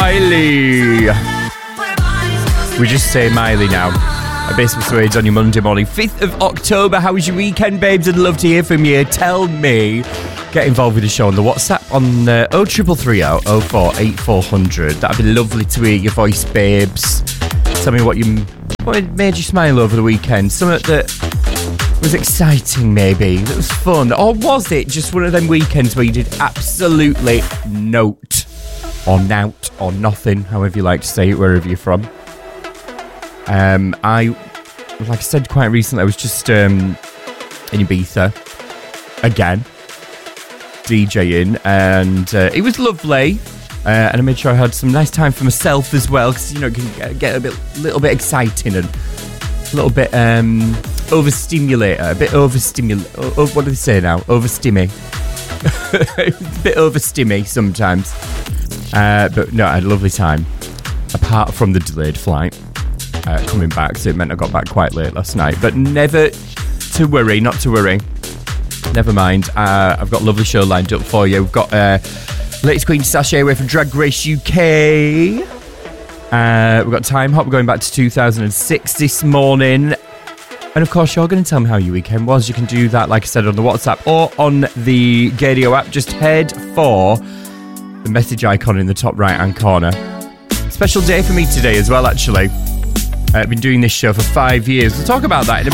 Miley. We just say Miley now. A Base of Suede on your Monday morning, 5th of October. How was your weekend, babes? I'd love to hear from you. Tell me. Get involved with the show on the WhatsApp on 03330 048400. That'd be lovely to hear your voice, babes. Tell me what made you smile over the weekend. Something that was exciting, maybe. That was fun. Or was it just one of them weekends where you did absolutely note or nout or nothing, however you like to say it, wherever you're from? Like I said quite recently, I was just in Ibiza again, DJing, and it was lovely. And I made sure I had some nice time for myself as well, because it can get a little bit exciting and a little bit overstimulator, a bit overstimulate. What do they say now? Overstimmy. A bit overstimmy sometimes. But no, I had a lovely time, apart from the delayed flight. Coming back, so it meant I got back quite late last night, but not to worry, never mind. I've got a lovely show lined up for you. We've got latest Queen Sashay away from Drag Race UK. We've got Time Hop, we're going back to 2006 this morning, and of course you're going to tell me how your weekend was. You can do that, like I said, on the WhatsApp or on the Gadio app. Just head for the message icon in the top right hand corner. Special day for me today as well, actually. I've been doing this show for 5 years. We'll talk about that in a